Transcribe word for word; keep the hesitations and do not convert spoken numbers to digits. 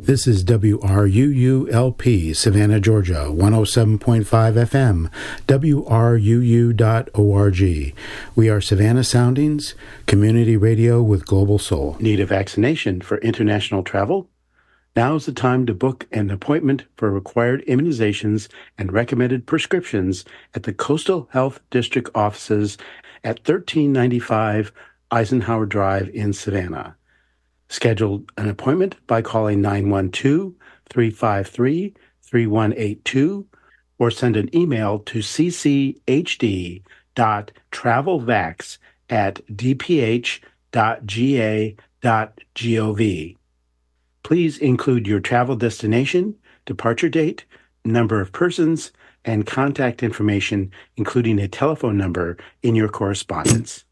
This is W R U U L P, Savannah, Georgia, one oh seven point five F M, W R U U dot org. We are Savannah Soundings, community radio with global soul. Need a vaccination for international travel? Now is the time to book an appointment for required immunizations and recommended prescriptions at the Coastal Health District offices at thirteen ninety-five Eisenhower Drive in Savannah. Schedule an appointment by calling nine one two, three five three, three one eight two or send an email to c c h d dot travelvax at d p h dot g a dot gov. Please include your travel destination, departure date, number of persons, and contact information, including a telephone number, in your correspondence.